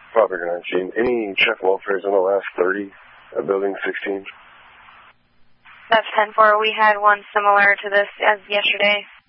Property 19. Any check welfares in the last 30 at Building 16? That's 10-4. We had one similar to this as yesterday.